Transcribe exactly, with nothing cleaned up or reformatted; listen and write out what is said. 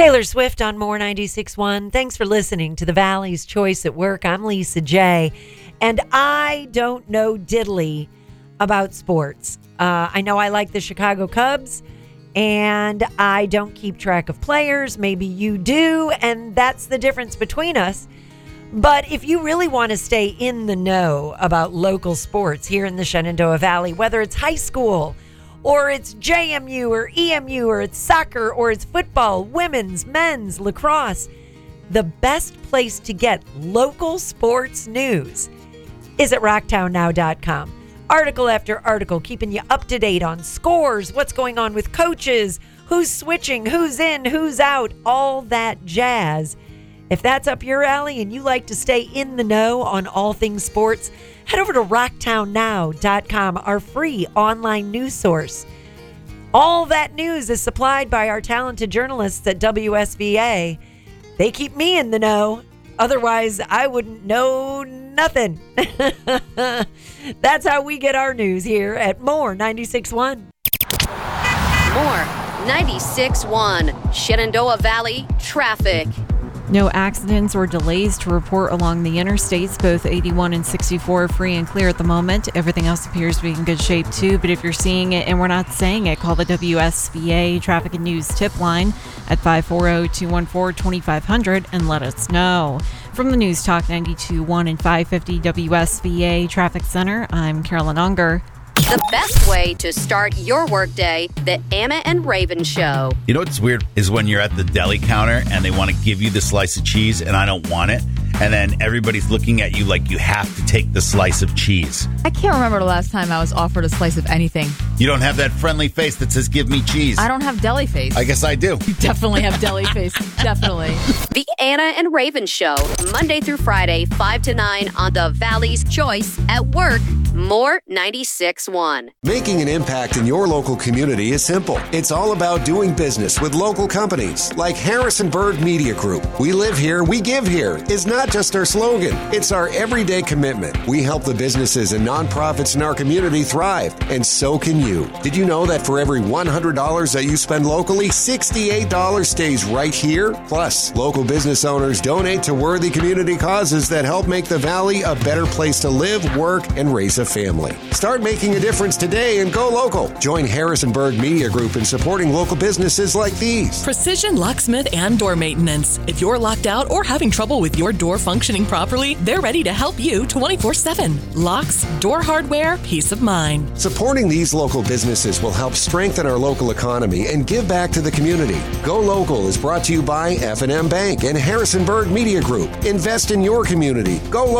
Taylor Swift on More ninety-six point one. Thanks for listening to the Valley's Choice at Work. I'm Lisa J. And I don't know diddly about sports. Uh, I know I like the Chicago Cubs, and I don't keep track of players. Maybe you do, and that's the difference between us. But if you really want to stay in the know about local sports here in the Shenandoah Valley, whether it's high school or it's J M U or E M U or it's soccer or it's football, women's, men's, lacrosse, the best place to get local sports news is at rocktown now dot com. Article after article, keeping you up to date on scores, what's going on with coaches, who's switching, who's in, who's out, all that jazz. If that's up your alley and you like to stay in the know on all things sports, head over to rocktown now dot com, our free online news source. All that news is supplied by our talented journalists at W S V A. They keep me in the know. Otherwise, I wouldn't know nothing. That's how we get our news here at More ninety-six point one. More ninety-six point one. Shenandoah Valley traffic. No accidents or delays to report along the interstates. Both eighty-one and sixty-four are free and clear at the moment. Everything else appears to be in good shape too, but if you're seeing it and we're not saying it, call the W S V A Traffic and News tip line at five four zero, two one four, two five zero zero and let us know. From the News Talk ninety-two point one and five fifty W S V A Traffic Center, I'm Carolyn Unger. The best way to start your workday, the Anna and Raven Show. You know what's weird is when you're at the deli counter and they want to give you the slice of cheese and I don't want it. And then everybody's looking at you like you have to take the slice of cheese. I can't remember the last time I was offered a slice of anything. You don't have that friendly face that says, give me cheese. I don't have deli face. I guess I do. You definitely have deli face. Definitely. The Anna and Raven Show, Monday through Friday, five to nine on the Valley's Choice at Work. More ninety-six point one. Making an impact in your local community is simple. It's all about doing business with local companies like Harrisonburg Media Group. We live here, we give here is not just our slogan. It's our everyday commitment. We help the businesses and nonprofits in our community thrive, and so can you. Did you know that for every one hundred dollars that you spend locally, sixty-eight dollars stays right here? Plus, local business owners donate to worthy community causes that help make the Valley a better place to live, work, and raise a family. Start making a difference today and go local. Join Harrisonburg Media Group in supporting local businesses like these. Precision Locksmith and Door Maintenance. If you're locked out or having trouble with your door functioning properly, they're ready to help you twenty-four seven. Locks, door hardware, peace of mind. Supporting these local businesses will help strengthen our local economy and give back to the community. Go Local is brought to you by F and M Bank and Harrisonburg Media Group. Invest in your community. Go Local.